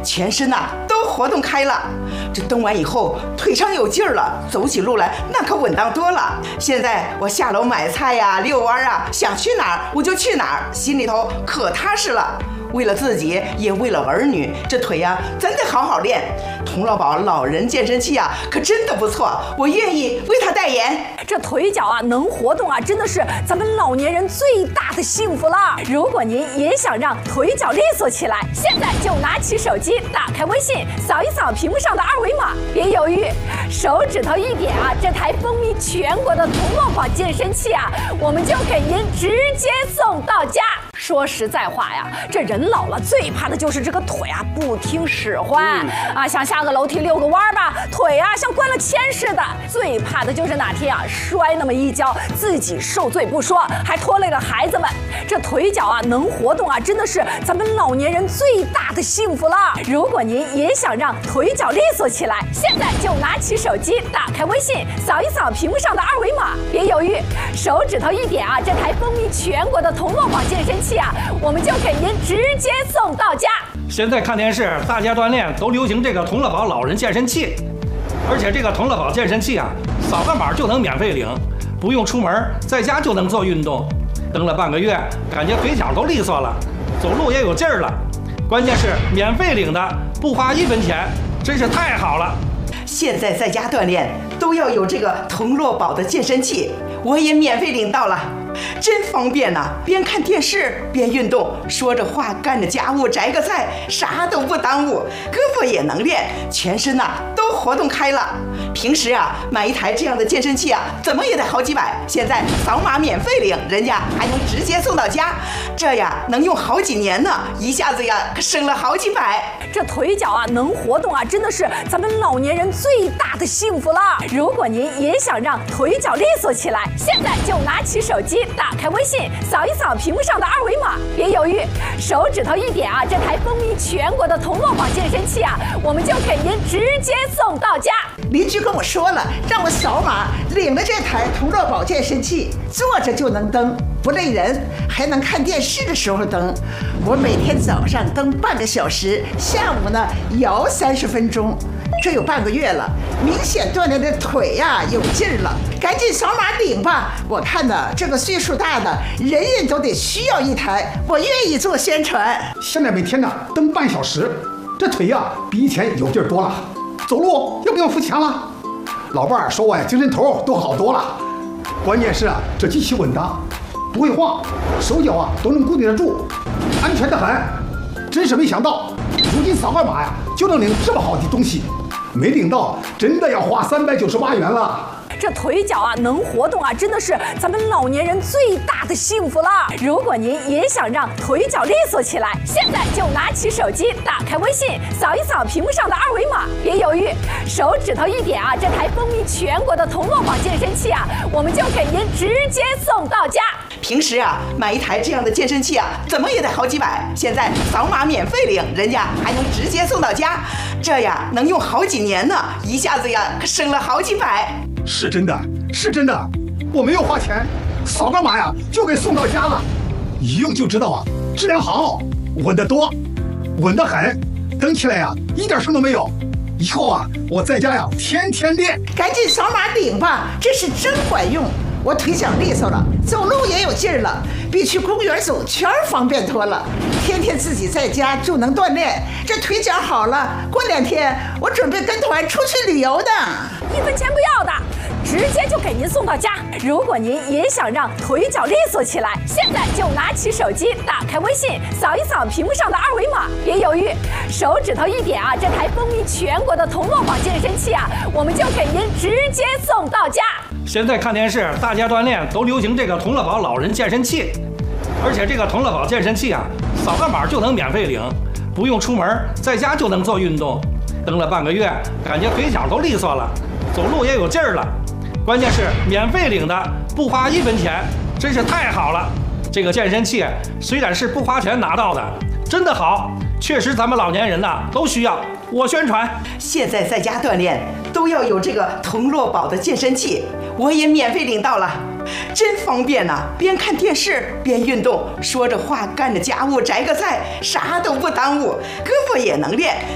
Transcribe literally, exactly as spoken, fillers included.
全身呐都活动开了。这蹬完以后，腿上有劲儿了，走起路来那可稳当多了。现在我下楼买菜呀、遛弯啊，想去哪儿我就去哪儿，心里头可踏实了。为了自己，也为了儿女，这腿呀、啊、真得好好练。童乐宝老人健身器啊，可真的不错，我愿意为他代言。 这腿脚啊能活动啊，真的是咱们老年人最大的幸福了。如果您也想让腿脚利索起来，现在就拿起手机，打开微信，扫一扫屏幕上的二维码，别犹豫，手指头一点啊，这台风靡全国的童乐宝健身器啊，我们就给您直接送到家。说实在话呀，这人老了最怕的就是这个腿啊不听使唤、嗯、啊，想下个楼梯遛个弯吧，腿啊像灌了铅似的。最怕的就是哪天啊摔那么一跤，自己受罪不说，还拖累了孩子们。这腿脚啊能活动啊，真的是咱们老年人最大的幸福了。如果您也想让腿脚利索起来，现在就拿起手机，打开微信，扫一扫屏幕上的二维码，别犹豫，手指头一点啊，这台风靡全国的童乐宝健身器啊，我们就给您直接送到家。 现在看电视，大家锻炼都流行这个童乐宝老人健身器，而且这个童乐宝健身器啊，扫个码就能免费领，不用出门，在家就能做运动。蹬了半个月，感觉腿脚都利索了，走路也有劲儿了。关键是免费领的，不花一分钱，真是太好了。 现在在家锻炼都要有这个童乐宝的健身器，我也免费领到了。真方便呐、啊！边看电视边运动，说着话干着家务，摘个菜，啥都不耽误，胳膊也能练，全身呐、啊、都活动开了。平时啊买一台这样的健身器啊，怎么也得好几百，现在扫码免费领，人家还能直接送到家，这呀能用好几年呢，一下子呀可省了好几百。 这腿脚啊能活动啊，真的是咱们老年人最大的幸福了。如果您也想让腿脚利索起来，现在就拿起手机，打开微信，扫一扫屏幕上的二维码，别犹豫，手指头一点啊，这台风靡全国的童乐宝健身器啊，我们就给您直接送到家。 邻居跟我说了，让我扫码领了这台童乐宝健身器，坐着就能蹬，不累人，还能看电视的时候蹬。我每天早上蹬半个小时，下午呢摇三十分钟，这有半个月了，明显锻炼的腿呀、啊、有劲儿了。赶紧扫码领吧！我看呢，这个岁数大的人人都得需要一台，我愿意做宣传。 现在每天呢蹬半小时，这腿呀、啊、比以前有劲儿多了，走路又不用付钱了。老伴儿说我呀精神头都好多了。关键是啊，这机器稳当，不会晃，手脚啊都能固定得住，安全得很。真是没想到，如今扫个码呀就能领这么好的东西，没领到真的要花三百九十八元了。 这腿脚啊能活动啊，真的是咱们老年人最大的幸福了。如果您也想让腿脚利索起来，现在就拿起手机，打开微信，扫一扫屏幕上的二维码，别犹豫，手指头一点啊，这台风靡全国的童乐宝健身器啊，我们就给您直接送到家。 平时啊买一台这样的健身器啊，怎么也得好几百，现在扫码免费领，人家还能直接送到家，这呀能用好几年呢，一下子呀可省了好几百。 是真的，是真的，我没有花钱，扫个码呀就给送到家了，一用就知道啊，质量好，稳得多，稳得很，蹬起来呀一点声都没有。以后啊我在家呀天天练。 赶紧扫码领吧，这是真管用。我腿脚利索了，走路也有劲儿了，比去公园走圈方便多了。天天自己在家就能锻炼，这腿脚好了，过两天我准备跟团出去旅游的。 一分钱不要的，直接就给您送到家。如果您也想让腿脚利索起来，现在就拿起手机，打开微信，扫一扫屏幕上的二维码，别犹豫，手指头一点啊，这台风靡全国的童乐宝健身器啊，我们就给您直接送到家。 现在看电视，大家锻炼都流行这个童乐宝老人健身器，而且这个童乐宝健身器啊，扫个码就能免费领，不用出门，在家就能做运动。蹬了半个月，感觉腿脚都利索了，走路也有劲儿了。关键是免费领的，不花一分钱，真是太好了。这个健身器虽然是不花钱拿到的，真的好，确实咱们老年人呐都需要。我宣传， 现在在家锻炼都要有这个童乐宝的健身器，我也免费领到了，真方便呐、啊！边看电视边运动，说着话干着家务，摘个菜，啥都不耽误，胳膊也能练，